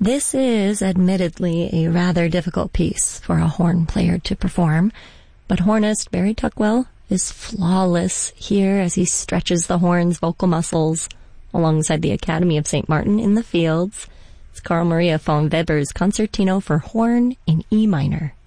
This is admittedly a rather difficult piece for a horn player to perform, but hornist Barry Tuckwell is flawless here as he stretches the horn's vocal muscles alongside the Academy of St. Martin in the Fields. It's Carl Maria von Weber's Concertino for Horn in E minor.